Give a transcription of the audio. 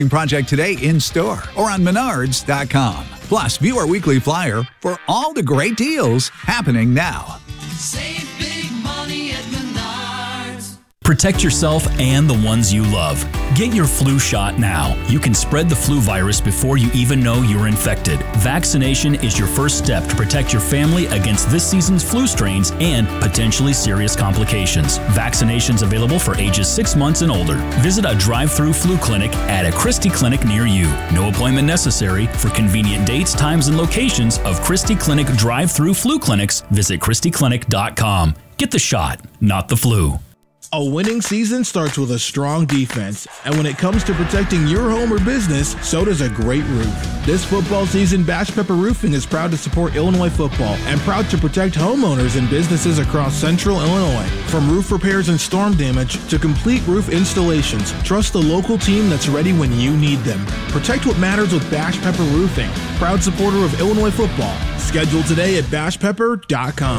project today in store or on Menards.com. Plus, view our weekly flyer for all the great deals happening now. Save big money at Menards. Protect yourself and the ones you love. Get your flu shot now. You can spread the flu virus before you even know you're infected. Vaccination is your first step to protect your family against this season's flu strains and potentially serious complications. Vaccinations available for ages 6 months and older. Visit a drive-through flu clinic at a Christie clinic near you. No appointment necessary. For convenient dates, times, and locations of Christie Clinic drive-through flu clinics, visit ChristieClinic.com. Get the shot, not the flu. A winning season starts with a strong defense, and when it comes to protecting your home or business, so does a great roof. This football season, Bash Pepper Roofing is proud to support Illinois football and proud to protect homeowners and businesses across central Illinois. From roof repairs and storm damage to complete roof installations, trust the local team that's ready when you need them. Protect what matters with Bash Pepper Roofing, proud supporter of Illinois football. Schedule today at bashpepper.com.